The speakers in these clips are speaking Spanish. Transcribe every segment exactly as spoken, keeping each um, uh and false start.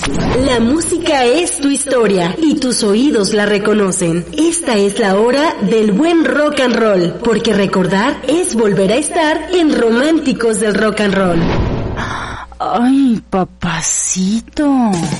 La música es tu historia y tus oídos la reconocen. Esta es la hora del buen rock and roll, porque recordar es volver a estar en Románticos del Rock and Roll. Ay, papacito.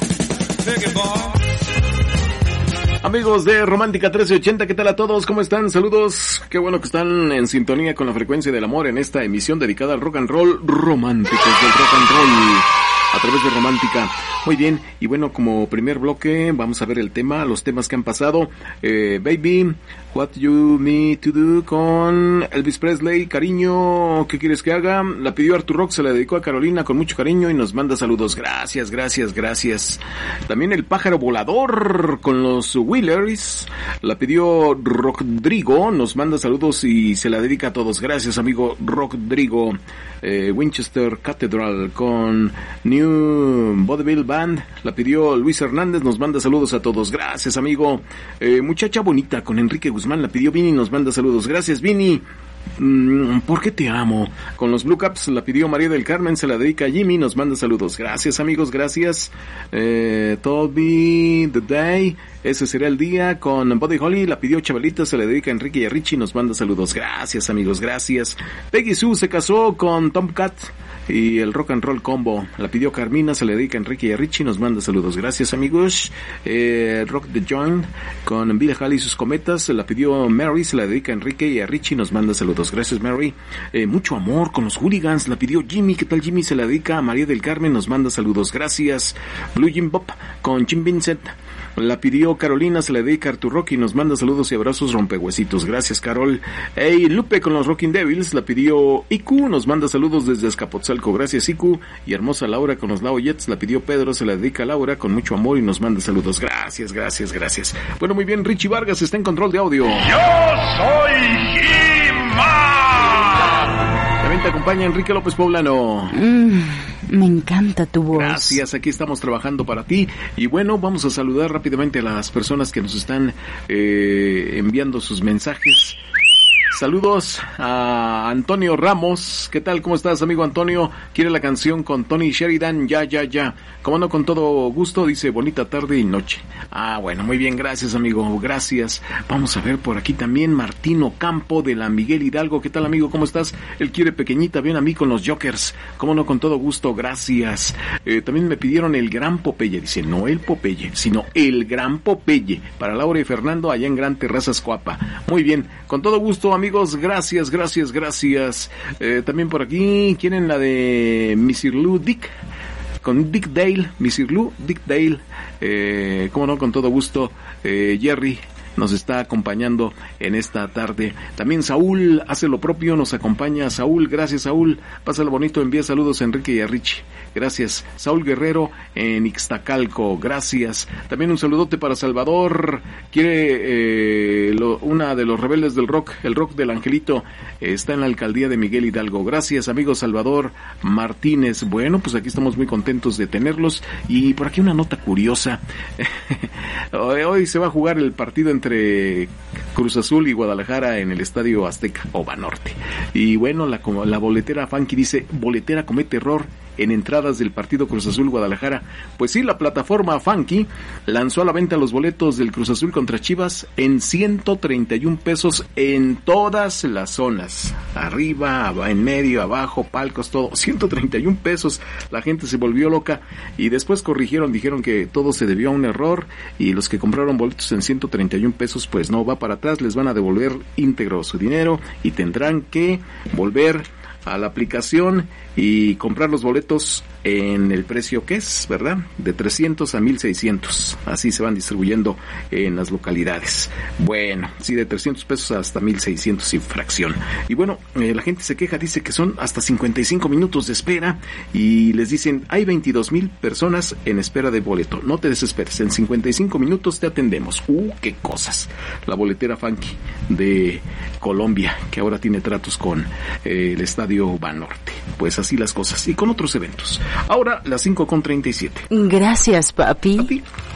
Amigos de Romántica trece ochenta, ¿qué tal a todos? ¿Cómo están? Saludos. Qué bueno que están en sintonía con la frecuencia del amor en esta emisión dedicada al rock and roll, Románticos del Rock and Roll, a través de Romántica. Muy bien, y bueno, como primer bloque vamos a ver el tema, los temas que han pasado. eh, Baby, What You Me To Do con Elvis Presley. Cariño, ¿qué quieres que haga? La pidió Artur Rock, se la dedicó a Carolina con mucho cariño y nos manda saludos. Gracias, gracias, gracias. También El Pájaro Volador con los Wheelers, la pidió Rodrigo, nos manda saludos y se la dedica a todos. Gracias, amigo Rodrigo. eh, Winchester Cathedral con New Vaudeville Band, la pidió Luis Hernández, nos manda saludos a todos. Gracias, amigo. eh, Muchacha Bonita con Enrique Guzmán, la pidió Vini, nos manda saludos. Gracias, Vini. Mm, ¿Por qué te amo? Con los Blue Caps, la pidió María del Carmen, se la dedica a Jimmy, nos manda saludos. Gracias, amigos, gracias. eh, Toby The Day, ese será el día, con Buddy Holly, la pidió Chavalita, se la dedica a Enrique y a Richie, nos manda saludos. Gracias, amigos, gracias. Peggy Sue se casó con Tomcat y el Rock and Roll Combo, la pidió Carmina, se le dedica a Enrique y a Richie, nos manda saludos. Gracias, amigos. eh, Rock the Joint con Bill Haley y sus cometas, se la pidió Mary, se la dedica a Enrique y a Richie, nos manda saludos. Gracias, Mary. eh, Mucho amor con los Hooligans, la pidió Jimmy, ¿qué tal, Jimmy? Se la dedica a María del Carmen, nos manda saludos. Gracias. Blue Jim Bob con Jim Vincent, la pidió Carolina, se la dedica a Artur Rock y nos manda saludos y abrazos rompehuesitos. Gracias, Carol. Hey, Lupe con los Rocking Devils, la pidió Iku, nos manda saludos desde Azcapotzalco. Gracias, Iku. Y hermosa Laura con los Lao Jets, la pidió Pedro, se la dedica a Laura con mucho amor y nos manda saludos. Gracias, gracias, gracias. Bueno, muy bien, Richie Vargas está en control de audio. Yo soy He-Man. También te acompaña Enrique López Poblano. Mm, me encanta tu voz. Gracias, aquí estamos trabajando para ti. Y bueno, vamos a saludar rápidamente a las personas que nos están eh, enviando sus mensajes. Saludos a Antonio Ramos. ¿Qué tal? ¿Cómo estás, amigo Antonio? Quiere la canción con Tony Sheridan, ya, ya, ya. Como no, con todo gusto, dice bonita tarde y noche. Ah, bueno, muy bien, gracias, amigo, gracias. Vamos a ver por aquí también Martino Campo de la Miguel Hidalgo. ¿Qué tal, amigo? ¿Cómo estás? Él quiere pequeñita, bien a mí con los Jokers. Como no, con todo gusto, gracias. Eh, también me pidieron el Gran Popeye. Dice, no el Popeye, sino el Gran Popeye. Para Laura y Fernando, allá en Gran Terrazas, Coapa. Muy bien, con todo gusto, amigos, gracias, gracias, gracias. Eh, también por aquí quieren la de Misir Lou Dick con Dick Dale, Misir Lou Dick Dale. Eh, cómo no, con todo gusto. eh, Jerry nos está acompañando en esta tarde. También Saúl hace lo propio, nos acompaña Saúl. Gracias, Saúl. Pásalo bonito, envía saludos a Enrique y a Richie. Gracias. Saúl Guerrero en Ixtacalco. Gracias. También un saludote para Salvador. Quiere eh, lo, una de los rebeldes del rock, el rock del Angelito. Eh, está en la alcaldía de Miguel Hidalgo. Gracias, amigo Salvador Martínez. Bueno, pues aquí estamos muy contentos de tenerlos. Y por aquí una nota curiosa. hoy, hoy se va a jugar el partido entre entre Cruz Azul y Guadalajara en el Estadio Azteca o Banorte. Y bueno, la, la boletera Funky dice, boletera comete error en entradas del partido Cruz Azul Guadalajara. Pues sí, la plataforma Funky lanzó a la venta los boletos del Cruz Azul contra Chivas en ciento treinta y un pesos en todas las zonas, arriba, en medio, abajo, palcos, todo, ciento treinta y un pesos. La gente se volvió loca y después corrigieron, dijeron que todo se debió a un error y los que compraron boletos en ciento treinta y un pesos, pues no, va para atrás, les van a devolver íntegro su dinero y tendrán que volver a la aplicación y comprar los boletos en el precio que es, ¿verdad? De trescientos a mil seiscientos. Así se van distribuyendo en las localidades. Bueno, sí, de trescientos pesos hasta mil seiscientos y fracción. Y bueno, eh, la gente se queja, dice que son hasta cincuenta y cinco minutos de espera y les dicen, hay veintidós mil personas en espera de boleto. No te desesperes, en cincuenta y cinco minutos te atendemos. ¡Uh, qué cosas! La boletera Funky de Colombia, que ahora tiene tratos con eh, el Estadio Banorte. Pues así las cosas, y con otros eventos. Ahora, las cinco con treinta y siete. Gracias, papi. ¿A ti?